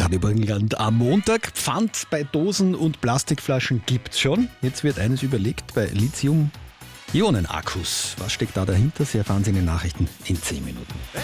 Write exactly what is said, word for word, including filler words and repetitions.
Radio Burgenland am Montag. Pfand bei Dosen und Plastikflaschen gibt's schon. Jetzt wird eines überlegt bei Lithium-Ionen-Akkus. Was steckt da dahinter? Sie erfahren Sie in den Nachrichten in zehn Minuten.